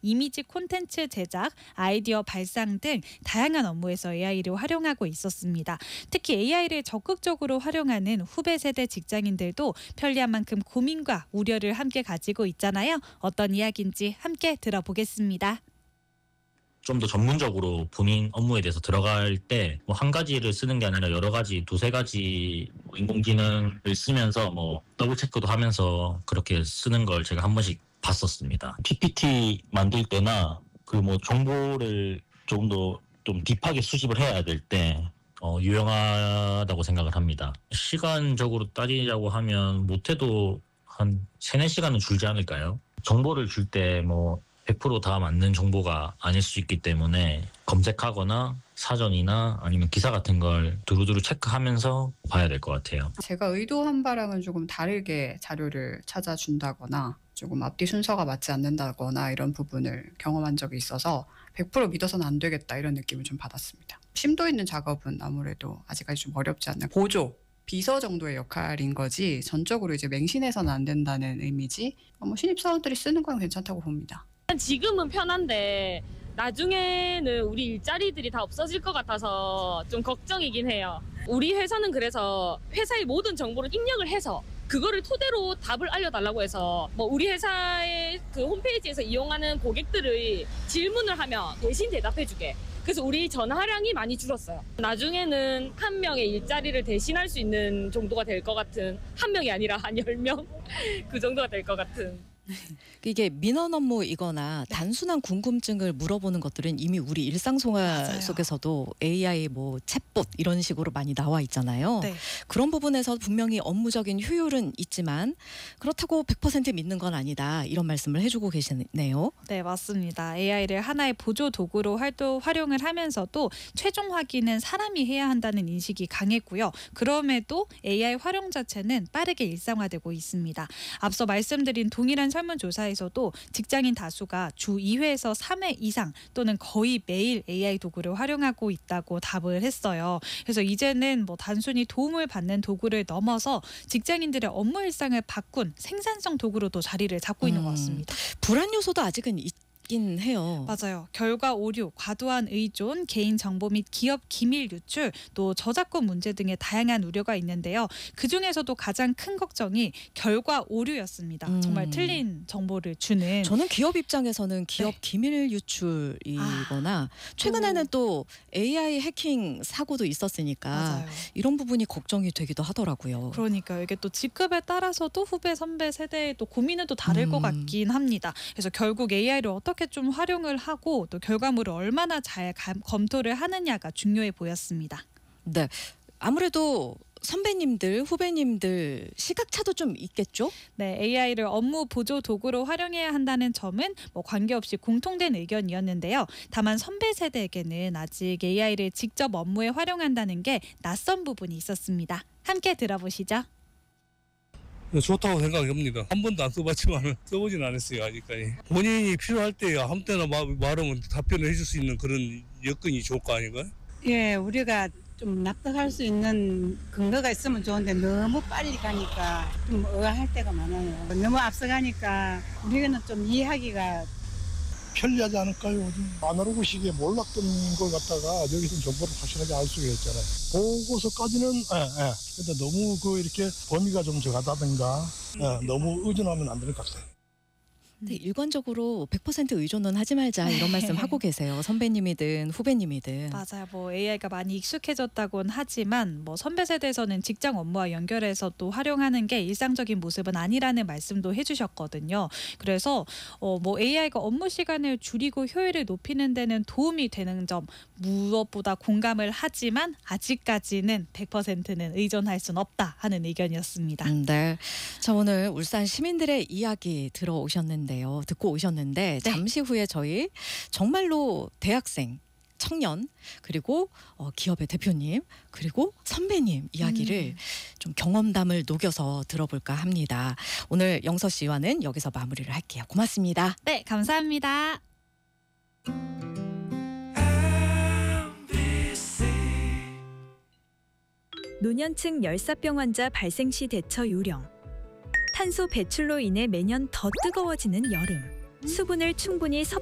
이미지 콘텐츠 제작, 아이디어 발상 등 다양한 업무에서 AI를 활용하고 있었습니다. 특히 AI를 적극적으로 활용하는 후배 세대 직장인들도 편리한 만큼 고민과 우려를 함께 가지고 있잖아요. 어떤 이야기인지 함께 들어보겠습니다. 좀 더 전문적으로 본인 업무에 대해서 들어갈 때 뭐 한 가지를 쓰는 게 아니라 여러 가지, 두세 가지 인공지능을 쓰면서 뭐 더블 체크도 하면서 그렇게 쓰는 걸 제가 한 번씩 봤었습니다. PPT 만들 때나 그 뭐 정보를 조금 더 좀 딥하게 수집을 해야 될 때 유용하다고 생각을 합니다. 시간적으로 따지자고 하면 못해도 한 3-4시간은 줄지 않을까요? 정보를 줄 때 뭐 100% 다 맞는 정보가 아닐 수 있기 때문에 검색하거나 사전이나 아니면 기사 같은 걸 두루두루 체크하면서 봐야 될 것 같아요. 제가 의도한 바랑은 조금 다르게 자료를 찾아준다거나 조금 앞뒤 순서가 맞지 않는다거나 이런 부분을 경험한 적이 있어서 100% 믿어서는 안 되겠다 이런 느낌을 좀 받았습니다. 심도 있는 작업은 아무래도 아직까지 좀 어렵지 않나. 보조, 비서 정도의 역할인 거지 전적으로 이제 맹신해서는 안 된다는 의미지 뭐 신입사원들이 쓰는 건 괜찮다고 봅니다. 지금은 편한데 나중에는 우리 일자리들이 다 없어질 것 같아서 좀 걱정이긴 해요. 우리 회사는 그래서 회사의 모든 정보를 입력을 해서 그거를 토대로 답을 알려달라고 해서 뭐 우리 회사의 그 홈페이지에서 이용하는 고객들의 질문을 하면 대신 대답해주게. 그래서 우리 전화량이 많이 줄었어요. 나중에는 한 명의 일자리를 대신할 수 있는 정도가 될 것 같은, 한 명이 아니라 한 10명 그 정도가 될 것 같은. 이게 민원 업무이거나 단순한 궁금증을 물어보는 것들은 이미 우리 일상생활 맞아요. 속에서도 AI 뭐 챗봇 이런 식으로 많이 나와 있잖아요. 네. 그런 부분에서 분명히 업무적인 효율은 있지만 그렇다고 100% 믿는 건 아니다. 이런 말씀을 해주고 계시네요. 네, 맞습니다. AI를 하나의 보조 도구로 활용을 하면서도 최종 확인은 사람이 해야 한다는 인식이 강했고요. 그럼에도 AI 활용 자체는 빠르게 일상화되고 있습니다. 앞서 말씀드린 동일한 설문조사에서도 직장인 다수가 주 2회에서 3회 이상 또는 거의 매일 AI 도구를 활용하고 있다고 답을 했어요. 그래서 이제는 뭐 단순히 도움을 받는 도구를 넘어서 직장인들의 업무 일상을 바꾼 생산성 도구로도 자리를 잡고 있는 것 같습니다. 불안 요소도 아직은 있긴 해요. 맞아요. 결과 오류, 과도한 의존, 개인정보 및 기업 기밀 유출, 또 저작권 문제 등의 다양한 우려가 있는데요. 그중에서도 가장 큰 걱정이 결과 오류였습니다. 정말 틀린 정보를 주는. 저는 기업 입장에서는 기업 네. 기밀 유출이거나 최근에는 또 AI 해킹 사고도 있었으니까 맞아요. 이런 부분이 걱정이 되기도 하더라고요. 그러니까 이게 또 직급에 따라서도 후배, 선배 세대의 또 고민은 또 다를 것 같긴 합니다. 그래서 결국 AI를 어떻게 좀 활용을 하고 또 결과물을 얼마나 잘 검토를 하느냐가 중요해 보였습니다. 네, 아무래도 선배님들, 후배님들 시각차도 좀 있겠죠? 네, AI를 업무 보조 도구로 활용해야 한다는 점은 뭐 관계없이 공통된 의견이었는데요. 다만 선배 세대에게는 아직 AI를 직접 업무에 활용한다는 게 낯선 부분이 있었습니다. 함께 들어보시죠. 좋다고 생각합니다. 한 번도 안 써봤지만 써보진 않았어요 아직까지. 본인이 필요할 때 아무 때나 말하면 답변을 해줄 수 있는 그런 여건이 좋을 거 아닌가요? 예, 우리가 좀 납득할 수 있는 근거가 있으면 좋은데 너무 빨리 가니까 좀 의아할 때가 많아요. 너무 앞서가니까 우리는 좀 이해하기가 편리하지 않을까요? 아날로그식에 몰랐던 걸 갖다가 여기서 정보를 확실하게 알 수가 있잖아요. 보고서까지는 근데 너무 이렇게 범위가 좀 적하다든가 너무 의존하면 안 될 것 같아요. 네, 일관적으로 100% 의존은 하지 말자 이런 말씀 하고 계세요. 선배님이든 후배님이든. 맞아요. 뭐 AI가 많이 익숙해졌다곤 하지만 뭐 선배 세대에서는 직장 업무와 연결해서 또 활용하는 게 일상적인 모습은 아니라는 말씀도 해주셨거든요. 그래서 뭐 AI가 업무 시간을 줄이고 효율을 높이는 데는 도움이 되는 점 무엇보다 공감을 하지만 아직까지는 100%는 의존할 순 없다 하는 의견이었습니다. 네. 자, 오늘 울산 시민들의 이야기 듣고 오셨는데 잠시 후에 저희 정말로 대학생, 청년 그리고 기업의 대표님 그리고 선배님 이야기를 좀 경험담을 녹여서 들어볼까 합니다. 오늘 영서 씨와는 여기서 마무리를 할게요. 고맙습니다. 네, 감사합니다. 노년층 열사병 환자 발생 시 대처 요령. 탄소 배출로 인해 매년 더 뜨거워지는 여름. 수분을 충분히